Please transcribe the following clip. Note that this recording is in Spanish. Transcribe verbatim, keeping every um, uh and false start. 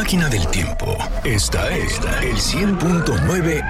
máquina del tiempo. Esta es el cien punto nueve